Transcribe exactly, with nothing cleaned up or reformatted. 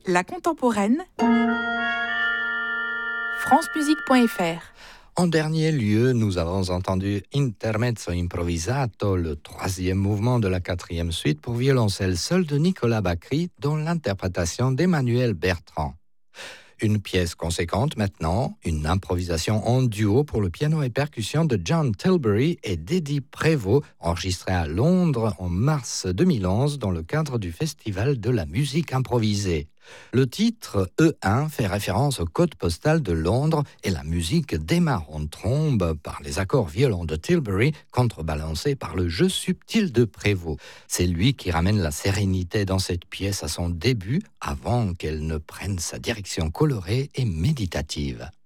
La contemporaine, francemusique point f r. En dernier lieu, nous avons entendu Intermezzo Improvisato, le troisième mouvement de la quatrième suite pour violoncelle seul de Nicolas Bacri, dont l'interprétation d'Emmanuel Bertrand. Une pièce conséquente maintenant, une improvisation en duo pour le piano et percussion de John Tilbury et d'Eddie Prévost, enregistrée à Londres en mars deux mille onze dans le cadre du Festival de la musique improvisée. Le titre E un fait référence au code postal de Londres et la musique démarre en trombe par les accords violents de Tilbury, contrebalancés par le jeu subtil de Prévost. C'est lui qui ramène la sérénité dans cette pièce à son début, avant qu'elle ne prenne sa direction colorée et méditative.